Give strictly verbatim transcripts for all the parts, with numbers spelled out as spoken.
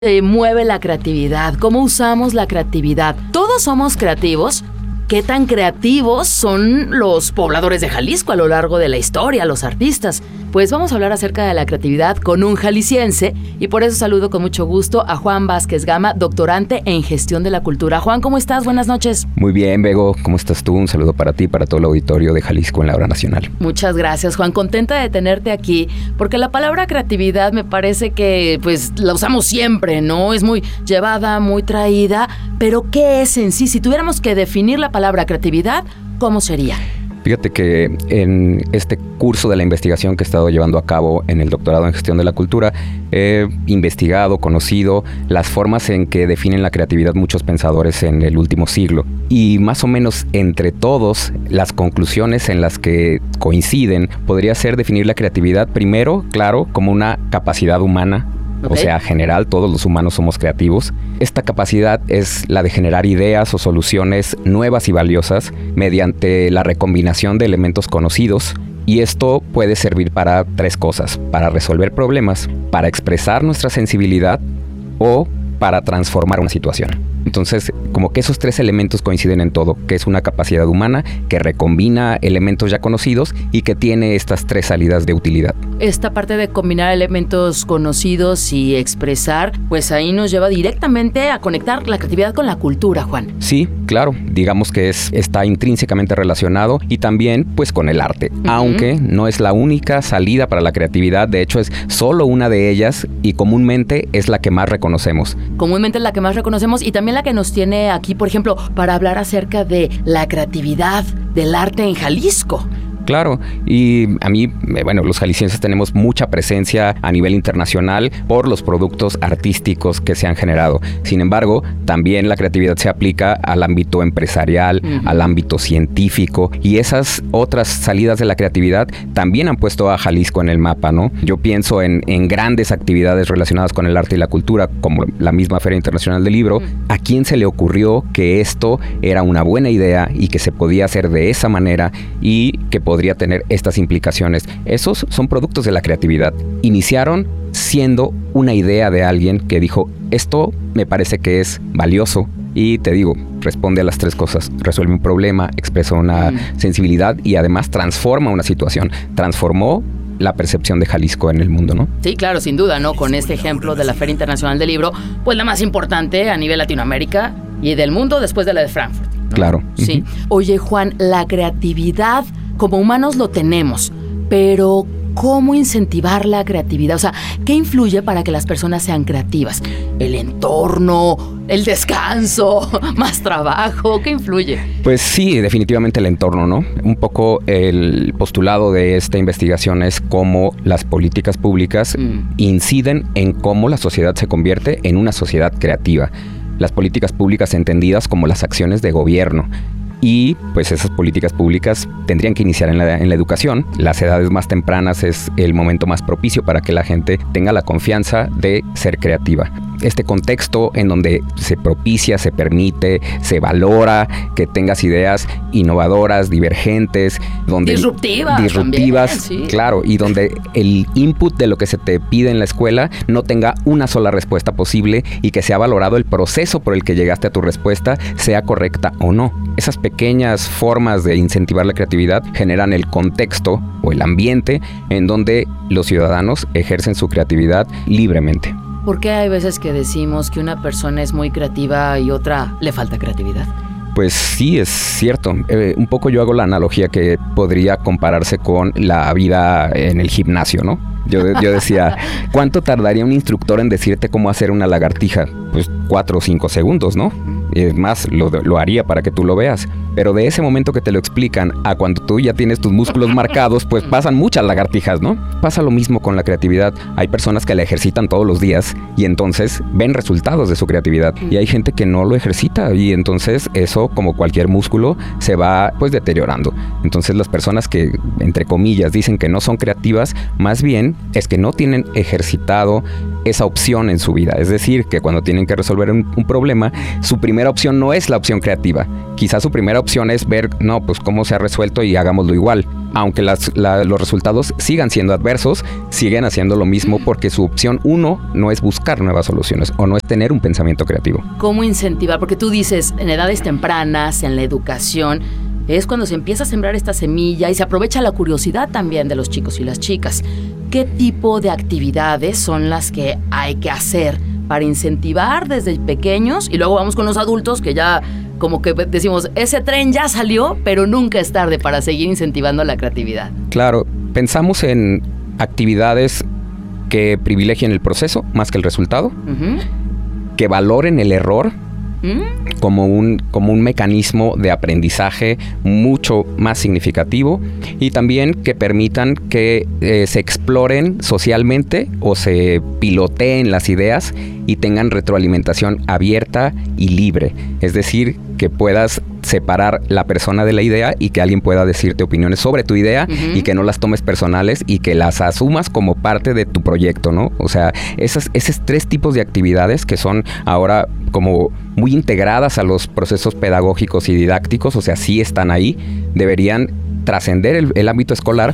eh, mueve la creatividad? ¿Cómo usamos la creatividad? ¿Todos somos creativos? ¿Qué tan creativos son los pobladores de Jalisco a lo largo de la historia, los artistas? Pues vamos a hablar acerca de la creatividad con un jalisciense y por eso saludo con mucho gusto a Juan Vázquez Gama, doctorante en Gestión de la Cultura. Juan, ¿cómo estás? Buenas noches. Muy bien, Bego. ¿Cómo estás tú? Un saludo para ti y para todo el auditorio de Jalisco en la Hora Nacional. Muchas gracias, Juan. Contenta de tenerte aquí porque la palabra creatividad me parece que pues la usamos siempre, ¿no? Es muy llevada, muy traída, pero ¿qué es en sí? Si tuviéramos que definir la palabra palabra creatividad, ¿cómo sería? Fíjate que en este curso de la investigación que he estado llevando a cabo en el doctorado en Gestión de la Cultura, he investigado, conocido las formas en que definen la creatividad muchos pensadores en el último siglo. Y más o menos entre todos, las conclusiones en las que coinciden podría ser definir la creatividad primero, claro, como una capacidad humana. Okay. O sea, general, todos los humanos somos creativos. Esta capacidad es la de generar ideas o soluciones nuevas y valiosas mediante la recombinación de elementos conocidos. Y esto puede servir para tres cosas: para resolver problemas, para expresar nuestra sensibilidad o para transformar una situación. Entonces, como que esos tres elementos coinciden en todo, que es una capacidad humana que recombina elementos ya conocidos y que tiene estas tres salidas de utilidad. Esta parte de combinar elementos conocidos y expresar, pues ahí nos lleva directamente a conectar la creatividad con la cultura, Juan. Sí, claro, digamos que es, está intrínsecamente relacionado y también pues con el arte, uh-huh. aunque no es la única salida para la creatividad, de hecho es solo una de ellas y comúnmente es la que más reconocemos. Comúnmente es la que más reconocemos y también la que nos tiene aquí, por ejemplo, para hablar acerca de la creatividad del arte en Jalisco. Claro, y a mí, bueno, los jaliscienses tenemos mucha presencia a nivel internacional por los productos artísticos que se han generado. Sin embargo, también la creatividad se aplica al ámbito empresarial, uh-huh. al ámbito científico, y esas otras salidas de la creatividad también han puesto a Jalisco en el mapa, ¿no? Yo pienso en, en grandes actividades relacionadas con el arte y la cultura, como la misma Feria Internacional del Libro. Uh-huh. ¿A quién se le ocurrió que esto era una buena idea y que se podía hacer de esa manera y que podría tener estas implicaciones? Esos son productos de la creatividad. Iniciaron siendo una idea de alguien que dijo, esto me parece que es valioso. Y te digo, responde a las tres cosas. Resuelve un problema, expresa una mm. sensibilidad y además transforma una situación. Transformó la percepción de Jalisco en el mundo, ¿no? Sí, claro, sin duda, ¿no? Con este ejemplo de la Feria Internacional del Libro, pues la más importante a nivel Latinoamérica y del mundo después de la de Frankfurt, ¿no? Claro. Sí. Uh-huh. Oye, Juan, la creatividad como humanos lo tenemos, pero ¿cómo incentivar la creatividad? O sea, ¿qué influye para que las personas sean creativas? ¿El entorno? ¿El descanso? ¿Más trabajo? ¿Qué influye? Pues sí, definitivamente el entorno, ¿no? Un poco el postulado de esta investigación es cómo las políticas públicas mm. inciden en cómo la sociedad se convierte en una sociedad creativa. Las políticas públicas entendidas como las acciones de gobierno. Y pues esas políticas públicas tendrían que iniciar en la, en la educación. Las edades más tempranas es el momento más propicio para que la gente tenga la confianza de ser creativa. Este contexto en donde se propicia, se permite, se valora que tengas ideas innovadoras, divergentes, donde disruptivas, disruptivas, también, sí. Claro, y donde el input de lo que se te pide en la escuela no tenga una sola respuesta posible y que sea valorado el proceso por el que llegaste a tu respuesta, sea correcta o no. Esas pequeñas formas de incentivar la creatividad generan el contexto o el ambiente en donde los ciudadanos ejercen su creatividad libremente. ¿Por qué hay veces que decimos que una persona es muy creativa y otra le falta creatividad? Pues sí, es cierto. Eh, un poco yo hago la analogía que podría compararse con la vida en el gimnasio, ¿no? Yo, yo decía, ¿cuánto tardaría un instructor en decirte cómo hacer una lagartija? Pues cuatro o cinco segundos, ¿no? Es más, lo, lo haría para que tú lo veas. Pero de ese momento que te lo explican a cuando tú ya tienes tus músculos marcados, pues pasan muchas lagartijas, ¿no? Pasa lo mismo con la creatividad. Hay personas que la ejercitan todos los días y entonces ven resultados de su creatividad. Y hay gente que no lo ejercita y entonces eso, como cualquier músculo, se va pues deteriorando. Entonces las personas que, entre comillas, dicen que no son creativas, más bien es que no tienen ejercitado esa opción en su vida. Es decir, que cuando tienen que resolver un, un problema, su primera opción no es la opción creativa. Quizás su primera opción es ver, no, pues cómo se ha resuelto y hagámoslo igual. aunque las, la, los resultados sigan siendo adversos, siguen haciendo lo mismo porque su opción uno no es buscar nuevas soluciones o no es tener un pensamiento creativo. ¿Cómo incentivar? Porque tú dices, en edades tempranas, en la educación, es cuando se empieza a sembrar esta semilla y se aprovecha la curiosidad también de los chicos y las chicas. ¿Qué tipo de actividades son las que hay que hacer para incentivar desde pequeños? Y luego vamos con los adultos que ya como que decimos, ese tren ya salió, pero nunca es tarde para seguir incentivando la creatividad. Claro, pensamos en actividades que privilegien el proceso más que el resultado, uh-huh. que valoren el error ¿Mm? como un, como un mecanismo de aprendizaje mucho más significativo y también que permitan que eh, se exploren socialmente o se piloteen las ideas y tengan retroalimentación abierta y libre. Es decir, que puedas separar la persona de la idea y que alguien pueda decirte opiniones sobre tu idea uh-huh. y que no las tomes personales y que las asumas como parte de tu proyecto, ¿no? O sea, esas, esos tres tipos de actividades que son ahora como muy integradas a los procesos pedagógicos y didácticos, o sea, sí están ahí, deberían trascender el, el ámbito escolar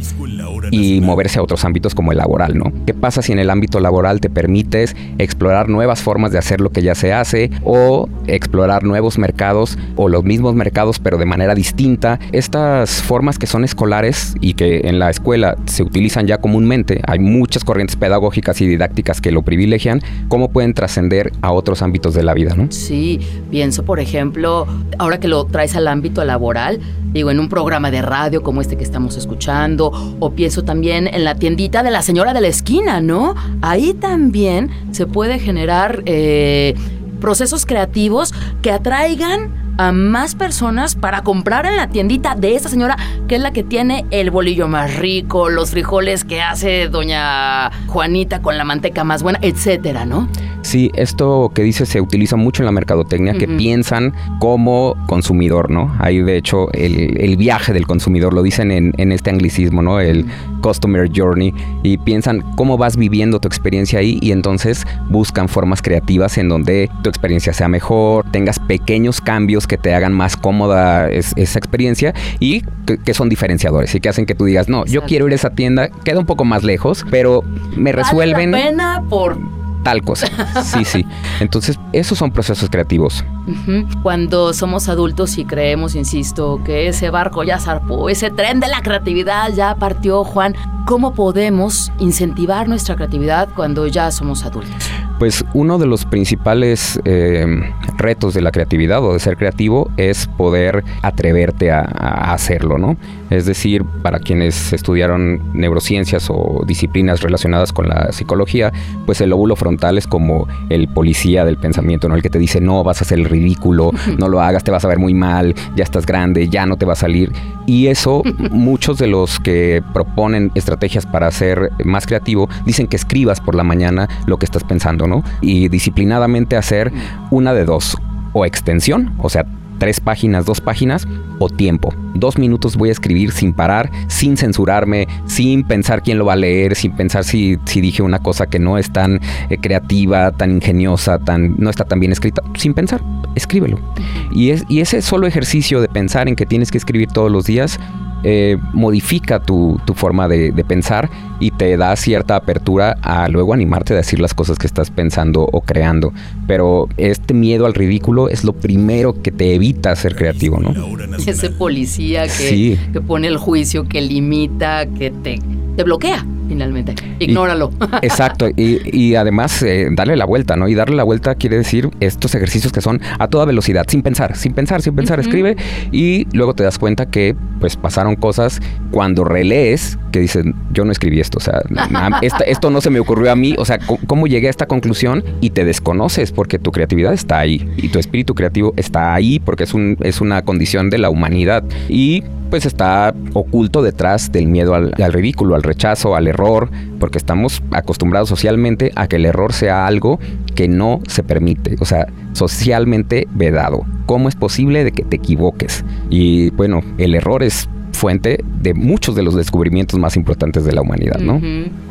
y moverse a otros ámbitos como el laboral, ¿no? ¿Qué pasa si en el ámbito laboral te permites explorar nuevas formas de hacer lo que ya se hace o explorar nuevos mercados o los mismos mercados pero de manera distinta? Estas formas que son escolares y que en la escuela se utilizan ya comúnmente, hay muchas corrientes pedagógicas y didácticas que lo privilegian, ¿cómo pueden trascender a otros ámbitos de la vida, ¿no? Sí, pienso, por ejemplo, ahora que lo traes al ámbito laboral, digo, en un programa de radio como este que estamos escuchando, o pienso también en la tiendita de la señora de la esquina, ¿no? Ahí también se puede generar eh, procesos creativos que atraigan a más personas para comprar en la tiendita de esta señora, que es la que tiene el bolillo más rico, los frijoles que hace doña Juanita con la manteca más buena, etcétera, ¿no? Sí, esto que dices se utiliza mucho en la mercadotecnia, uh-huh. que piensan como consumidor, ¿no? Hay de hecho el, el viaje del consumidor, lo dicen en, en este anglicismo, ¿no? El uh-huh. Customer Journey, y piensan cómo vas viviendo tu experiencia ahí y entonces buscan formas creativas en donde tu experiencia sea mejor, tengas pequeños cambios que te hagan más cómoda es, esa experiencia y que, que son diferenciadores y que hacen que tú digas, no, Exacto. yo quiero ir a esa tienda, queda un poco más lejos, pero me resuelven... Vale la pena por... tal cosa. Sí, sí. Entonces, esos son procesos creativos. Uh-huh. Cuando somos adultos y creemos, insisto, que ese barco ya zarpó, ese tren de la creatividad ya partió, Juan, ¿cómo podemos incentivar nuestra creatividad cuando ya somos adultos? Pues uno de los principales eh, retos de la creatividad o de ser creativo es poder atreverte a, a hacerlo, ¿no? Es decir, para quienes estudiaron neurociencias o disciplinas relacionadas con la psicología, pues el lóbulo frontal es como el policía del pensamiento, ¿no? El que te dice, no, vas a hacer el ridículo, no lo hagas, te vas a ver muy mal, ya estás grande, ya no te va a salir. Y eso, muchos de los que proponen estrategias para ser más creativo, dicen que escribas por la mañana lo que estás pensando, ¿no? Y disciplinadamente hacer una de dos, o extensión, o sea, tres páginas, dos páginas, o tiempo. Dos minutos voy a escribir sin parar, sin censurarme, sin pensar quién lo va a leer, sin pensar si, si dije una cosa que no es tan eh, creativa, tan ingeniosa, tan no está tan bien escrita. Sin pensar, escríbelo. Y, es, y ese solo ejercicio de pensar en que tienes que escribir todos los días Eh, modifica tu, tu forma de, de pensar y te da cierta apertura a luego animarte a decir las cosas que estás pensando o creando. Pero este miedo al ridículo es lo primero que te evita ser creativo, ¿no? Ese policía que, sí. que pone el juicio, que limita, que te, te bloquea finalmente. Ignóralo. Y, exacto. Y, y además eh, darle la vuelta, ¿no? Y darle la vuelta quiere decir estos ejercicios que son a toda velocidad, sin pensar, sin pensar, sin pensar, uh-huh. escribe y luego te das cuenta que pues pasaron cosas cuando relees que dices, yo no escribí esto, o sea, esta, esto no se me ocurrió a mí, o sea, ¿cómo llegué a esta conclusión? Y te desconoces porque tu creatividad está ahí y tu espíritu creativo está ahí porque es, un, es una condición de la humanidad y pues está oculto detrás del miedo al, al ridículo, al rechazo, al error, porque estamos acostumbrados socialmente a que el error sea algo que no se permite, o sea, socialmente vedado. ¿Cómo es posible de que te equivoques? Y bueno, el error es fuente de muchos de los descubrimientos más importantes de la humanidad, ¿no? Uh-huh.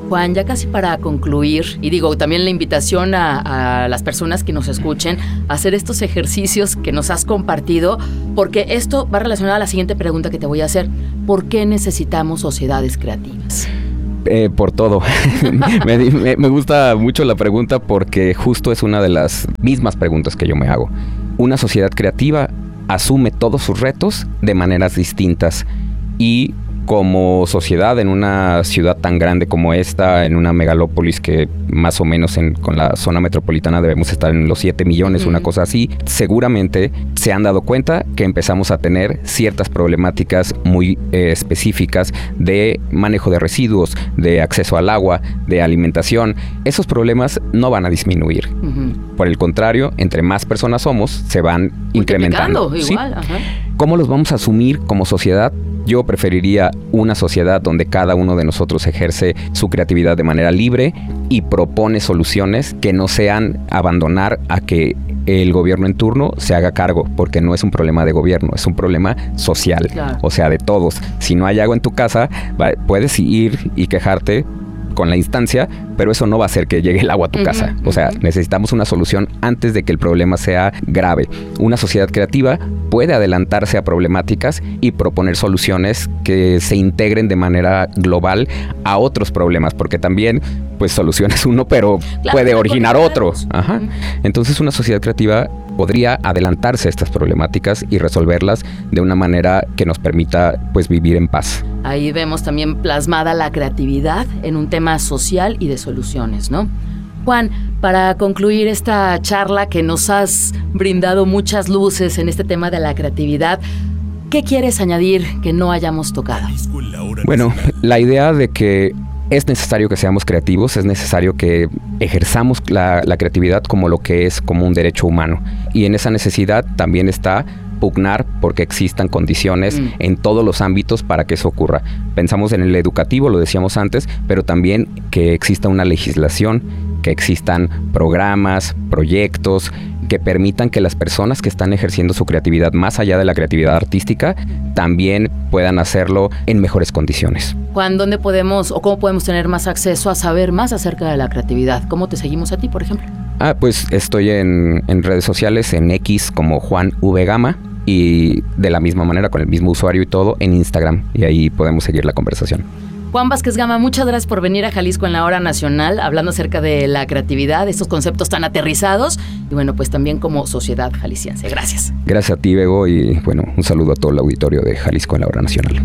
Juan, ya casi para concluir, y digo, también la invitación a, a las personas que nos escuchen a hacer estos ejercicios que nos has compartido, porque esto va relacionado a la siguiente pregunta que te voy a hacer. ¿Por qué necesitamos sociedades creativas? Eh, por todo. me, me, me gusta mucho la pregunta porque justo es una de las mismas preguntas que yo me hago. Una sociedad creativa asume todos sus retos de maneras distintas y como sociedad en una ciudad tan grande como esta, en una megalópolis que más o menos en, con la zona metropolitana debemos estar en los siete millones, uh-huh. una cosa así, seguramente se han dado cuenta que empezamos a tener ciertas problemáticas muy eh, específicas de manejo de residuos, de acceso al agua, de alimentación. Esos problemas no van a disminuir. Uh-huh. Por el contrario, entre más personas somos, se van incrementando. Igual, ¿sí? Ajá. ¿Cómo los vamos a asumir como sociedad? Yo preferiría una sociedad donde cada uno de nosotros ejerce su creatividad de manera libre y propone soluciones que no sean abandonar a que el gobierno en turno se haga cargo, porque no es un problema de gobierno, es un problema social, claro. O sea, de todos. Si no hay agua en tu casa, puedes ir y quejarte con la instancia, pero eso no va a hacer que llegue el agua a tu uh-huh, casa. O sea, uh-huh. necesitamos una solución antes de que el problema sea grave. Una sociedad creativa puede adelantarse a problemáticas y proponer soluciones que se integren de manera global a otros problemas, porque también, pues, soluciones uno, pero claro, puede originar otro. Ajá. Uh-huh. Entonces, una sociedad creativa podría adelantarse a estas problemáticas y resolverlas de una manera que nos permita, pues, vivir en paz. Ahí vemos también plasmada la creatividad en un tema social y de soluciones, ¿no? Juan, para concluir esta charla que nos has brindado muchas luces en este tema de la creatividad, ¿qué quieres añadir que no hayamos tocado? Bueno, la idea de que es necesario que seamos creativos, es necesario que ejerzamos la, la creatividad como lo que es, como un derecho humano. Y en esa necesidad también está pugnar porque existan condiciones mm. en todos los ámbitos para que eso ocurra. Pensamos en el educativo, lo decíamos antes, pero también que exista una legislación, que existan programas, proyectos que permitan que las personas que están ejerciendo su creatividad más allá de la creatividad artística también puedan hacerlo en mejores condiciones. Juan, ¿dónde podemos o cómo podemos tener más acceso a saber más acerca de la creatividad? ¿Cómo te seguimos a ti, por ejemplo? Ah, pues estoy en, en redes sociales, en X como Juan V. Gama y de la misma manera, con el mismo usuario y todo, en Instagram, y ahí podemos seguir la conversación. Juan Vázquez Gama, muchas gracias por venir a Jalisco en la Hora Nacional, hablando acerca de la creatividad, estos conceptos tan aterrizados, y bueno, pues también como sociedad jalisciense. Gracias. Gracias a ti, Bego, y bueno, un saludo a todo el auditorio de Jalisco en la Hora Nacional.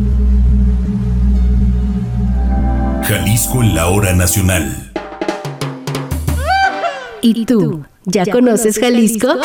Jalisco en la Hora Nacional. ¿Y tú? ¿Ya, ¿Ya conoces Jalisco? Jalisco?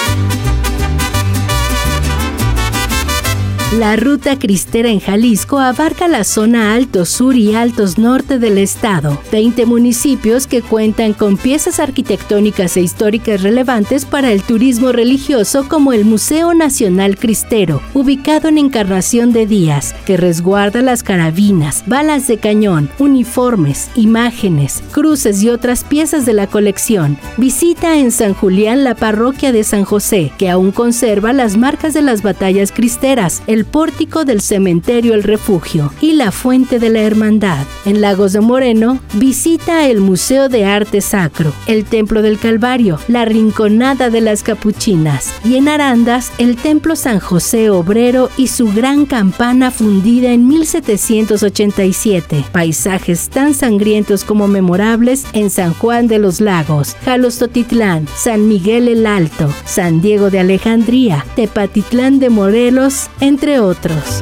La ruta cristera en Jalisco abarca la zona Altos Sur y Altos Norte del estado, veinte municipios que cuentan con piezas arquitectónicas e históricas relevantes para el turismo religioso, como el Museo Nacional Cristero, ubicado en Encarnación de Díaz, que resguarda las carabinas, balas de cañón, uniformes, imágenes, cruces y otras piezas de la colección. Visita en San Julián la parroquia de San José, que aún conserva las marcas de las batallas cristeras, el pórtico del cementerio El Refugio y la Fuente de la Hermandad. En Lagos de Moreno, visita el Museo de Arte Sacro, el Templo del Calvario, la Rinconada de las Capuchinas, y en Arandas, el Templo San José Obrero y su gran campana fundida en mil setecientos ochenta y siete. Paisajes tan sangrientos como memorables en San Juan de los Lagos, Jalostotitlán, San Miguel el Alto, San Diego de Alejandría, Tepatitlán de Morelos, entre otros.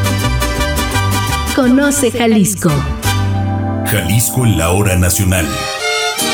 Conoce Jalisco. Jalisco en la Hora Nacional.